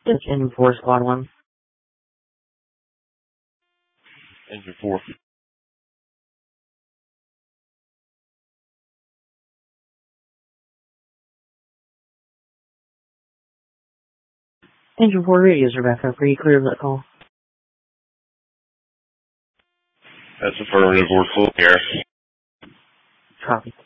It's Engine 4, Squad 1. Engine 4. Engine 4 radios are back up. Are you clear of that call? That's affirmative. We're full here. Copy.